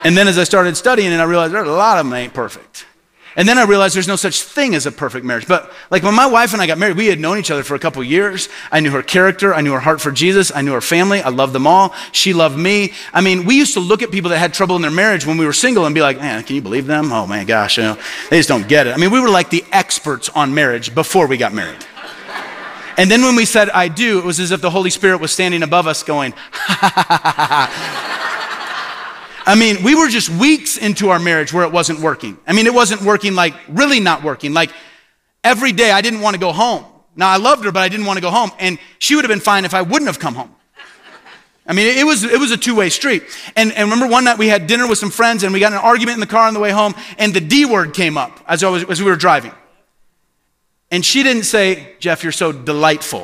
And then as I started studying, and I realized a lot of them ain't perfect. And then I realized there's no such thing as a perfect marriage. But like when my wife and I got married, we had known each other for a couple years. I knew her character. I knew her heart for Jesus. I knew her family. I loved them all. She loved me. I mean, we used to look at people that had trouble in their marriage when we were single and be like, man, can you believe them? Oh my gosh, they just don't get it. I mean, we were like the experts on marriage before we got married. And then when we said, I do, it was as if the Holy Spirit was standing above us going, ha ha ha ha ha. I mean, we were just weeks into our marriage where it wasn't working. I mean, it wasn't working, like really not working. Like every day I didn't want to go home. Now I loved her, but I didn't want to go home. And she would have been fine if I wouldn't have come home. I mean, it was a two-way street. And remember one night we had dinner with some friends and we got in an argument in the car on the way home and the D word came up as we were driving. And she didn't say, Jeff, you're so delightful.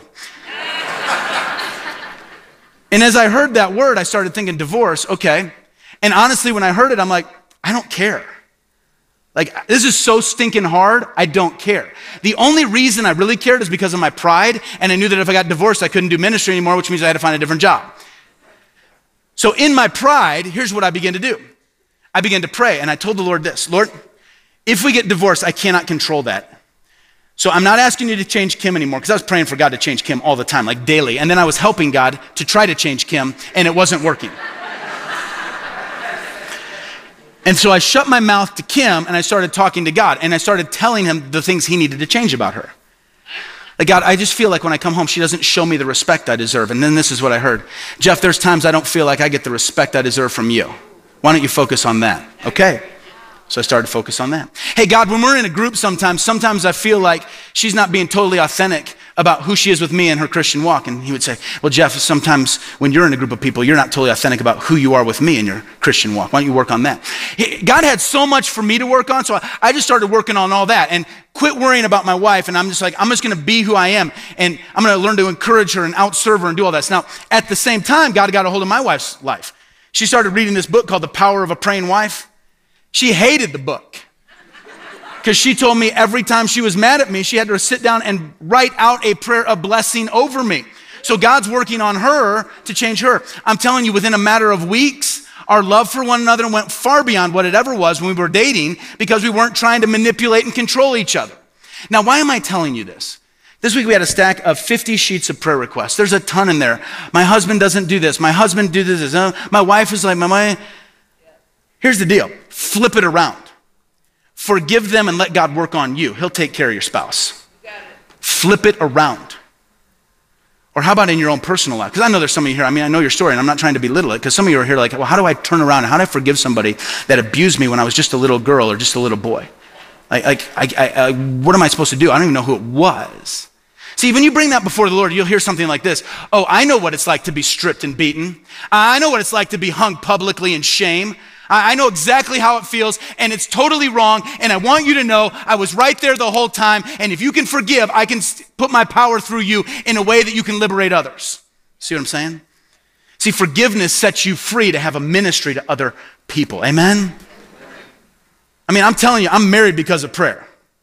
And as I heard that word, I started thinking divorce, okay. And honestly, when I heard it, I'm like, I don't care. Like, this is so stinking hard, I don't care. The only reason I really cared is because of my pride, and I knew that if I got divorced, I couldn't do ministry anymore, which means I had to find a different job. So in my pride, here's what I began to do. I began to pray, and I told the Lord this, Lord, if we get divorced, I cannot control that. So I'm not asking you to change Kim anymore, because I was praying for God to change Kim all the time, like daily, and then I was helping God to try to change Kim, and it wasn't working. And so I shut my mouth to Kim and I started talking to God and I started telling him the things he needed to change about her. Like, God, I just feel like when I come home, she doesn't show me the respect I deserve. And then this is what I heard. Jeff, there's times I don't feel like I get the respect I deserve from you. Why don't you focus on that? Okay. So I started to focus on that. Hey, God, when we're in a group sometimes I feel like she's not being totally authentic about who she is with me and her Christian walk. And he would say, well, Jeff, sometimes when you're in a group of people, you're not totally authentic about who you are with me and your Christian walk. Why don't you work on that? God had so much for me to work on, so I just started working on all that and quit worrying about my wife. And I'm just going to be who I am. And I'm going to learn to encourage her and outserve her and do all that. So now, at the same time, God got a hold of my wife's life. She started reading this book called The Power of a Praying Wife. She hated the book because she told me every time she was mad at me, she had to sit down and write out a prayer of blessing over me. So God's working on her to change her. I'm telling you, within a matter of weeks, our love for one another went far beyond what it ever was when we were dating because we weren't trying to manipulate and control each other. Now, why am I telling you this? This week we had a stack of 50 sheets of prayer requests. There's a ton in there. My husband doesn't do this. My husband do this. My wife is like, Here's the deal. Flip it around. Forgive them and let God work on you. He'll take care of your spouse. Flip it around. Or how about in your own personal life? Because I know there's some of you here, I know your story and I'm not trying to belittle it because some of you are here like, well, how do I turn around and how do I forgive somebody that abused me when I was just a little girl or just a little boy? What am I supposed to do? I don't even know who it was. See, when you bring that before the Lord, you'll hear something like this. Oh, I know what it's like to be stripped and beaten. I know what it's like to be hung publicly in shame. I know exactly how it feels, and it's totally wrong, and I want you to know I was right there the whole time, and if you can forgive, I can put my power through you in a way that you can liberate others. See what I'm saying? See, forgiveness sets you free to have a ministry to other people. Amen? I'm telling you, I'm married because of prayer.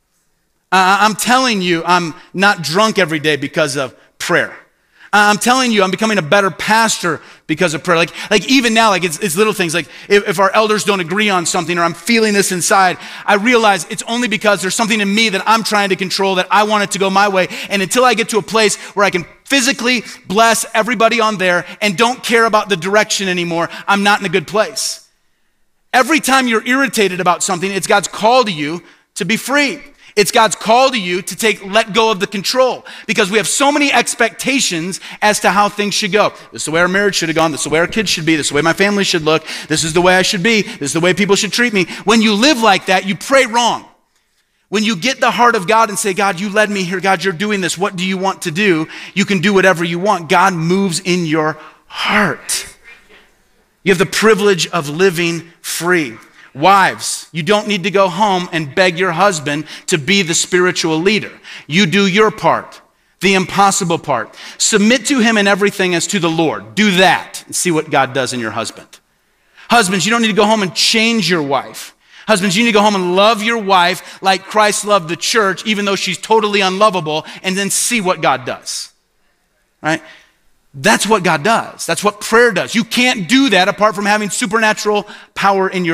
I'm telling you, I'm not drunk every day because of prayer. I'm telling you, I'm becoming a better pastor because of prayer. Like even now, it's little things. Like if our elders don't agree on something or I'm feeling this inside, I realize it's only because there's something in me that I'm trying to control that I want it to go my way. And until I get to a place where I can physically bless everybody on there and don't care about the direction anymore, I'm not in a good place. Every time you're irritated about something, it's God's call to you to be free. It's God's call to you to let go of the control because we have so many expectations as to how things should go. This is the way our marriage should have gone. This is the way our kids should be. This is the way my family should look. This is the way I should be. This is the way people should treat me. When you live like that, you pray wrong. When you get the heart of God and say, God, you led me here. God, you're doing this. What do you want to do? You can do whatever you want. God moves in your heart. You have the privilege of living free. Wives, you don't need to go home and beg your husband to be the spiritual leader. You do your part, the impossible part. Submit to him in everything as to the Lord. Do that and see what God does in your husband. Husbands, you don't need to go home and change your wife. Husbands, you need to go home and love your wife like Christ loved the church, even though she's totally unlovable, and then see what God does. Right? That's what God does. That's what prayer does. You can't do that apart from having supernatural power in your